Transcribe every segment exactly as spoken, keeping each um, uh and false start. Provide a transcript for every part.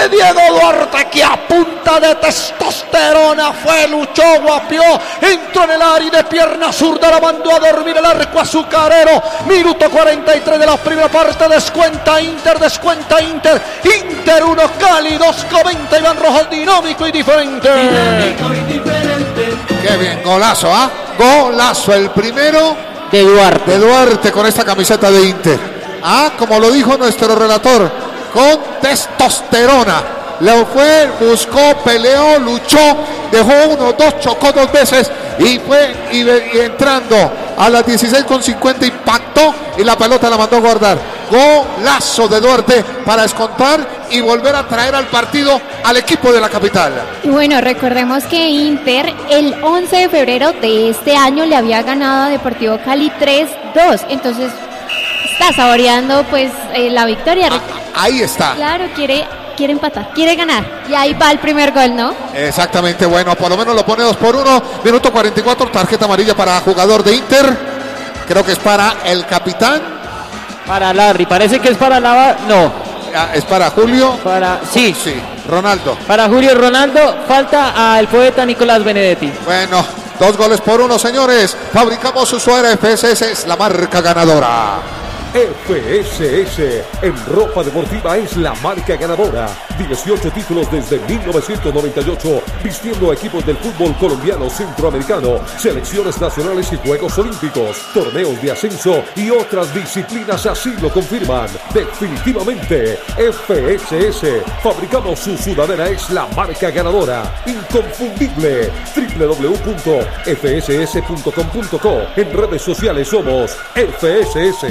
de Diego Duarte, que a punta de testosterona fue, luchó, guapió, entró en el área y de pierna zurda la mandó a dormir el arco azucarero. Minuto cuarenta y tres de la primera parte, descuenta Inter, descuenta Inter. Inter uno, Cali dos, comenta Iván Rojas, dinámico y diferente. Dinámico y diferente. Qué bien, golazo, ¿ah? ¿eh? Golazo, el primero de Duarte. De Duarte con esta camiseta de Inter. Ah, como lo dijo nuestro relator, con testosterona. Le fue, buscó, peleó, luchó, dejó uno, dos, chocó dos veces y fue y, y entrando a las dieciséis con cincuenta impactó y la pelota la mandó a guardar. Golazo de Duarte para descontar y volver a traer al partido al equipo de la capital. Y bueno, recordemos que Inter el once de febrero de este año le había ganado a Deportivo Cali tres dos, entonces está saboreando pues eh, la victoria. Ah, ahí está. Claro, quiere... quiere empatar, quiere ganar, y ahí va el primer gol, ¿no? Exactamente, bueno, por lo menos lo pone dos por uno, minuto cuarenta y cuatro, tarjeta amarilla para jugador de Inter, creo que es para el capitán. Para Larry, parece que es para la... no. Ah, es para Julio. Para, sí. Sí, Ronaldo. Para Julio Ronaldo, falta al poeta Nicolás Benedetti. Bueno, dos goles por uno, señores, fabricamos su suera, F S S es la marca ganadora. F S S en ropa deportiva es la marca ganadora. dieciocho títulos desde mil novecientos noventa y ocho, vistiendo a equipos del fútbol colombiano, centroamericano, selecciones nacionales y Juegos Olímpicos, torneos de ascenso y otras disciplinas así lo confirman. Definitivamente, F S S, fabricamos su sudadera, es la marca ganadora. Inconfundible. doble u doble u doble u punto f s s punto com punto co. En redes sociales somos F S S.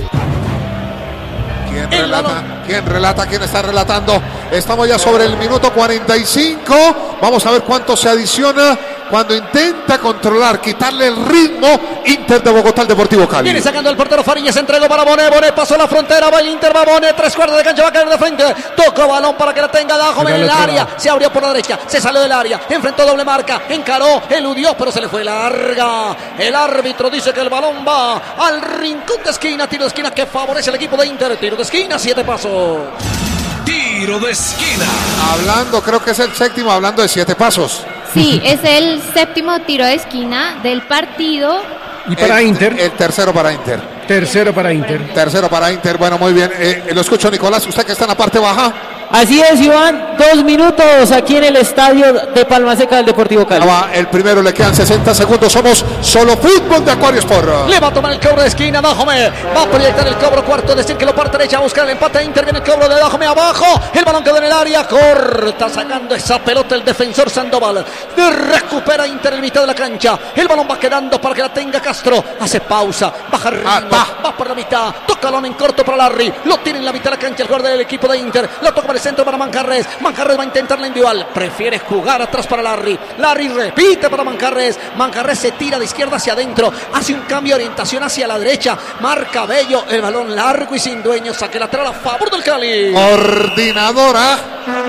¿Quién relata? ¿Quién relata? ¿Quién está relatando? Estamos ya sobre el minuto cuarenta y cinco. Vamos a ver cuánto se adiciona cuando intenta controlar, quitarle el ritmo Inter de Bogotá al Deportivo Cali. Viene sacando el portero Fariñez, entregó para Bonet, Bonet pasó la frontera, va el Inter, va Bonet, tres cuartos de cancha, va a caer de frente, toca balón para que la tenga Dajome en el área, se abrió por la derecha, se salió del área, enfrentó doble marca, encaró, eludió, pero se le fue larga. El árbitro dice que el balón va al rincón de esquina, tiro de esquina que favorece al equipo de Inter, tiro de esquina, siete pasos. Tiro de esquina. Hablando, creo que es el séptimo, hablando de siete pasos. Sí, es el séptimo tiro de esquina del partido. Y para el, Inter. El tercero para Inter. Tercero para Inter. Tercero para Inter. Bueno, muy bien. Eh, lo escucho, Nicolás. Usted que está en la parte baja. Así es, Iván. Dos minutos aquí en el estadio de Palma Seca del Deportivo Cali. Va, el primero, le quedan sesenta segundos. Somos solo fútbol de Aquarius Sport. Le va a tomar el cobro de esquina Dajome. Va a proyectar el cobro cuarto, decir que lo parte derecha a buscar el empate. Inter viene el cobro de Dajome abajo. El balón quedó en el área. Corta sacando esa pelota el defensor Sandoval. Recupera Inter en mitad de la cancha. El balón va quedando para que la tenga Castro. Hace pausa. Baja ritmo. Ah, va. va por la mitad. Toca el balón en corto para Larry. Lo tiene en la mitad de la cancha el jugador del equipo de Inter. Lo toca para el centro para Manjarres. Manjarres va a intentar la individual. Prefiere jugar atrás para Larry. Larry repite para Manjarres. Manjarres se tira de izquierda hacia adentro. Hace un cambio de orientación hacia la derecha. Marca Bello. El balón largo y sin dueño. Saque lateral a favor del Cali. Coordinadora.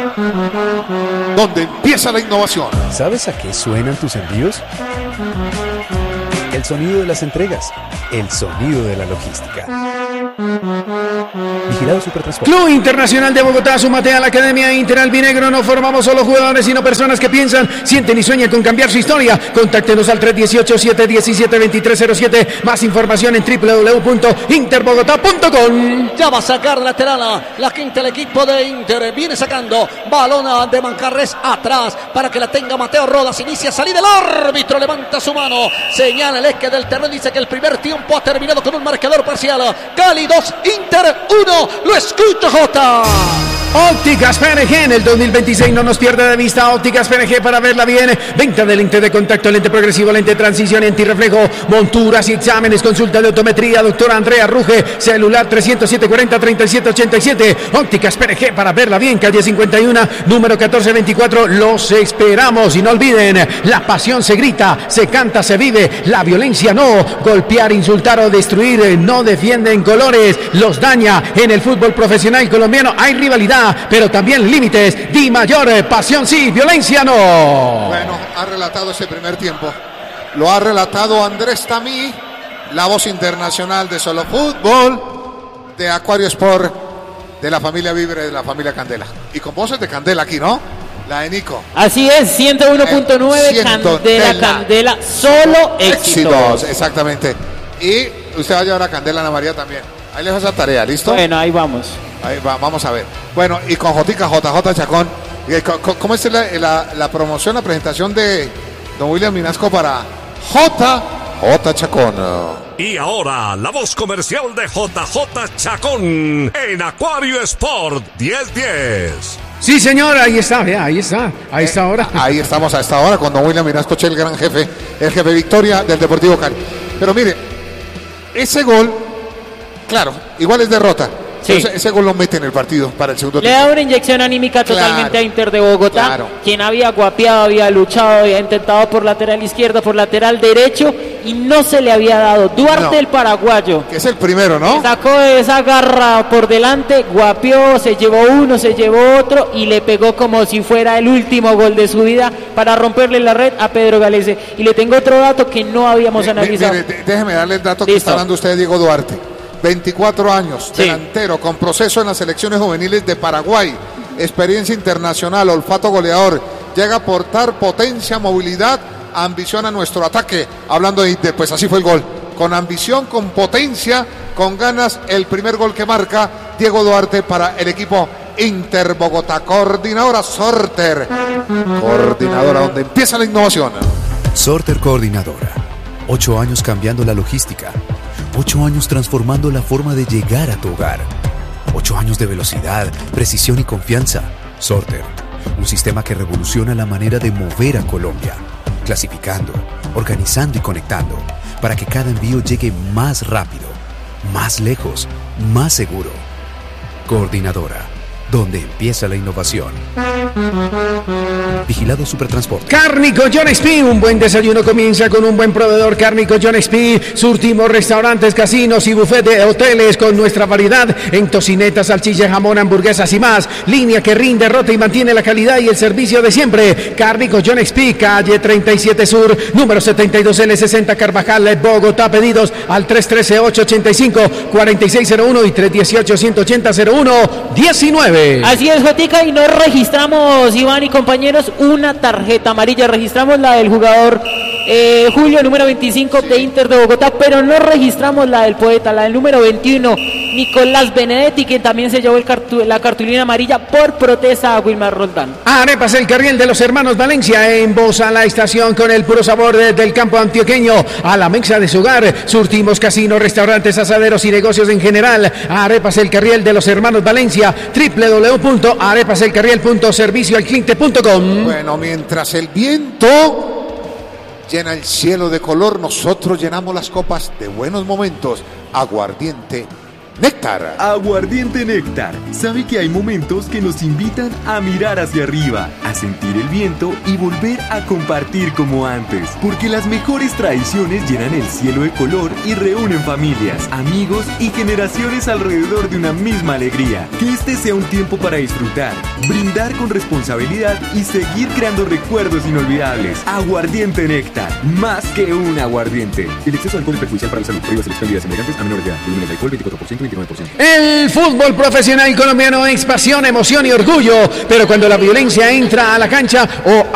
Donde empieza la innovación. ¿Sabes a qué suenan tus envíos? El sonido de las entregas. El sonido de la logística. Vigilado Supertransporte. Club Internacional de Bogotá, súmate a la Academia Inter Albinegro. No formamos solo jugadores, sino personas que piensan, sienten y sueñan con cambiar su historia. Contáctenos al tres uno ocho, siete uno siete, dos tres cero siete. Más información en doble u doble u doble u punto interbogotá punto com. Ya va a sacar lateral la quinta el equipo de Inter. Viene sacando balón de Manjarres atrás para que la tenga Mateo Rodas. Inicia salida el árbitro, levanta su mano, señala el eje del terreno, dice que el primer tiempo ha terminado con un marcador parcial. Cali dos, Inter uno. Lo escucho, Jota. Ópticas P N G en el dos mil veintiséis, no nos pierda de vista. Ópticas P N G para verla bien. Venta de lente de contacto, lente progresivo, lente de transición, antirreflejo, monturas y exámenes, consulta de optometría. Doctora Andrea Ruge, celular tres cero siete cuatro cero, tres siete ocho siete. Ópticas P N G para verla bien, calle cincuenta y uno, número catorce veinticuatro. Los esperamos y no olviden, la pasión se grita, se canta, se vive. La violencia no. Golpear, insultar o destruir no defienden colores, los daña. En el fútbol profesional colombiano hay rivalidad, pero también límites. Di Mayor, pasión sí, violencia no. Bueno, ha relatado ese primer tiempo. Lo ha relatado Andrés Tamí, la voz internacional de Solo Fútbol, de Aquarius Sport. de la familia Vibre, de la familia Candela. Y con voces de Candela aquí, ¿no? La de Nico. Así es, ciento uno punto nueve, Eh, Candela, Candela, solo éxitos. Éxitos, exactamente. Y usted va a llevar a Candela Ana María también. Ahí le dejo esa tarea, ¿listo? Bueno, ahí vamos. Ahí va, vamos a ver. Bueno, y con Jotica, J J Chacón. eh, co- co- ¿Cómo es la, la, la promoción, la presentación de don William Minasco para J J Chacón? Y ahora, la voz comercial de J J Chacón en Acuario Sport diez diez. Sí, señor, ahí está, vea, ahí está, a esta hora. Ahí estamos a esta hora con don William Minasco, el gran jefe, el jefe Victoria del Deportivo Cali. Pero mire, ese gol, claro, igual es derrota. Sí. Ese, ese gol lo mete en el partido para el segundo Le tiempo. da una inyección anímica Claro, totalmente a Inter de Bogotá, claro. quien había guapeado, había luchado, había intentado por lateral izquierdo, por lateral derecho y no se le había dado. Duarte, No. el paraguayo, Que es el primero, ¿no? sacó esa garra por delante, guapeó, se llevó uno, se llevó otro y le pegó como si fuera el último gol de su vida para romperle la red a Pedro Galese. Y le tengo otro dato que no habíamos Mi- mi- analizado. mire, de- déjeme darle el dato que Listo. está dando usted, Diego Duarte. veinticuatro años, Sí. delantero, con proceso en las selecciones juveniles de Paraguay, experiencia internacional, olfato goleador, llega a aportar potencia, movilidad, ambición a nuestro ataque. Hablando de Inter, pues así fue el gol. Con ambición, con potencia, con ganas, el primer gol que marca Diego Duarte para el equipo Inter Bogotá. Coordinadora Sorter, coordinadora donde empieza la innovación. Sorter Coordinadora. Ocho años cambiando la logística. Ocho años transformando la forma de llegar a tu hogar. Ocho años de velocidad, precisión y confianza. Sorter. Un sistema que revoluciona la manera de mover a Colombia. Clasificando, organizando y conectando. Para que cada envío llegue más rápido, más lejos, más seguro. Coordinadora. Donde empieza la innovación. Vigilado Supertransporte. Cárnico John Expi, un buen desayuno comienza con un buen proveedor. Cárnico John Expi, surtimos restaurantes, casinos y buffet de hoteles con nuestra variedad en tocinetas, salchicha, jamón, hamburguesas y más. Línea que rinde, rota y mantiene la calidad y el servicio de siempre. Cárnico John Expi, calle treinta y siete Sur, número setenta y dos L sesenta Carvajal, Bogotá. Pedidos al tres uno tres, ocho ocho cinco, cuatro seis cero uno y tres uno ocho, uno ocho cero cero uno diecinueve. Así es, Jotica, y nos registramos, Iván y compañeros, una tarjeta amarilla. Registramos la del jugador eh, Julio, número veinticinco de Inter de Bogotá, pero no registramos la del poeta, la del número veintiuno, Nicolás Benedetti, que también se llevó el cartu la cartulina amarilla por protesta a Wilmar Roldán. Arepas El Carriel de los hermanos Valencia, en voz a la estación con el puro sabor de, del campo antioqueño, a la mesa de su hogar. Surtimos casinos, restaurantes, asaderos y negocios en general. Arepas El Carriel de los hermanos Valencia, doble u doble u doble u punto arepas el carriel punto servicio al cliente punto com. Bueno, mientras el viento llena el cielo de color, nosotros llenamos las copas de buenos momentos. Aguardiente Néctar. Aguardiente Néctar. Sabe que hay momentos que nos invitan a mirar hacia arriba, a sentir el viento y volver a compartir como antes. Porque las mejores tradiciones llenan el cielo de color y reúnen familias, amigos y generaciones alrededor de una misma alegría. Que este sea un tiempo para disfrutar, brindar con responsabilidad y seguir creando recuerdos inolvidables. Aguardiente Néctar. Más que un aguardiente. El exceso de alcohol es perjudicial para la salud. Prohíbas el expendio de bebidas embriagantes a menores de edad. Volúmenes de alcohol veinticuatro por ciento. El fútbol profesional colombiano es pasión, emoción y orgullo, pero cuando la violencia entra a la cancha o